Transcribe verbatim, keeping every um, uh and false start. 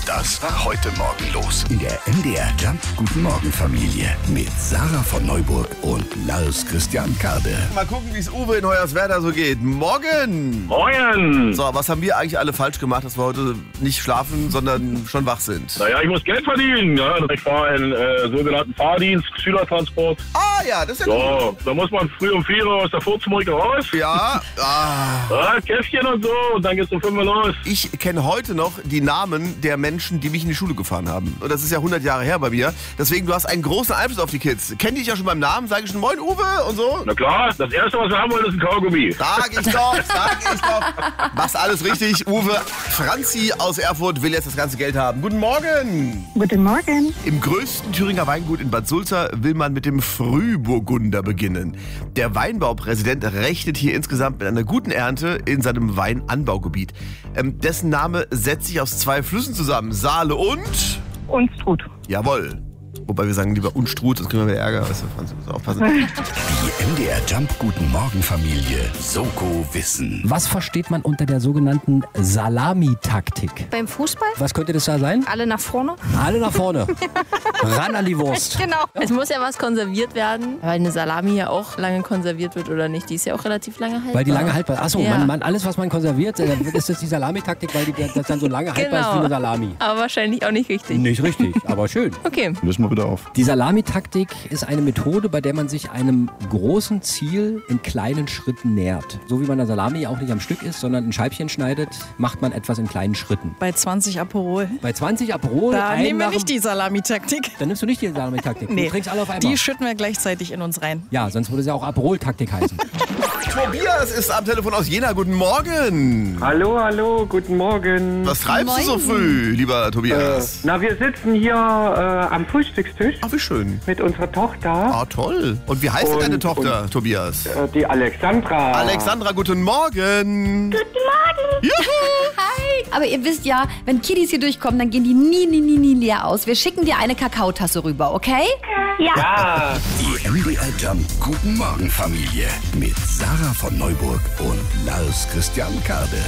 Das war heute Morgen los in der M D R Jump Guten Morgen Familie mit Sarah von Neuburg und Lars Christian Kade. Mal gucken, wie es Uwe in Hoyerswerda so geht. Morgen! Moin! So, was haben wir eigentlich alle falsch gemacht, dass wir heute nicht schlafen, sondern schon wach sind? Naja, ich muss Geld verdienen. Ja. Ich fahre einen äh, sogenannten Fahrdienst, Schülertransport. Ah ja, das ist ja gut. So, da muss man früh um vier Uhr aus der Furzbrücke raus. Ja, ah. Ja, Käffchen und so, und dann geht's um fünf Uhr los. Ich kenne heute noch die Namen der Menschen, die mich in die Schule gefahren haben. Und das ist ja hundert Jahre her bei mir. Deswegen, du hast einen großen Einfluss auf die Kids. Kenn dich ja schon beim Namen, sage ich schon Moin Uwe und so. Na klar, das Erste, was wir haben wollen, ist ein Kaugummi. Sag ich doch, sag ich doch. Machst alles richtig, Uwe. Franzi aus Erfurt will jetzt das ganze Geld haben. Guten Morgen. Guten Morgen. Im größten Thüringer Weingut in Bad Sulza will man mit dem Frühburgunder beginnen. Der Weinbaupräsident rechnet hier insgesamt mit einer guten Ernte in seinem Weinanbaugebiet. Ähm, dessen Name setzt sich aus zwei Flüssen zusammen. Saale und... Und Strut. Jawohl. Wobei wir sagen lieber Unstrut, sonst kriegen wir wieder Ärger. Weißt du, Franz, musst aufpassen. Die M D R Jump Guten Morgen Familie Soko Wissen. Was versteht man unter der sogenannten Salamitaktik? Beim Fußball? Was könnte das da sein? Alle nach vorne? Alle nach vorne. Ran an die Wurst. Genau. Es muss ja was konserviert werden, weil eine Salami ja auch lange konserviert wird oder nicht. Die ist ja auch relativ lange haltbar. Weil die lange haltbar ist. Achso, Ja. man, man, alles, was man konserviert, äh, ist das die Salamitaktik, weil die, das dann so lange haltbar ist wie eine Salami. Aber wahrscheinlich auch nicht richtig. Nicht richtig, aber schön. Okay. Lösen wir bitte auf. Die Salamitaktik ist eine Methode, bei der man sich einem großen Ziel in kleinen Schritten nähert. So wie man eine Salami auch nicht am Stück isst, sondern in Scheibchen schneidet, macht man etwas in kleinen Schritten. Bei zwanzig Aperol. Bei zwanzig Aperol, Da ein nehmen wir nach dem- nicht die Salamitaktik. Dann nimmst du nicht die Salamitaktik. Nee, Du trinkst alle auf einmal. die schütten wir gleichzeitig in uns rein. Ja, sonst würde es ja auch Aperol-Taktik heißen. Tobias ist am Telefon aus Jena. Guten Morgen. Hallo, hallo, guten Morgen. Was treibst du so früh, lieber Tobias? Na, wir sitzen hier äh, am Frühstückstisch Ach, wie schön. mit unserer Tochter, Ah, toll. Und wie heißt denn Und- deine Tochter, Tobias? äh, die Alexandra. Alexandra, guten Morgen. Guten Morgen. Juhu. Hi. Aber ihr wisst ja, wenn Kiddies hier durchkommen, dann gehen die nie, nie, nie, nie leer aus. Wir schicken dir eine Kakaotasse rüber, okay? Ja. Die M D R Jump Guten Morgen Familie mit Sarah von Neuburg und Lars Christian Kade.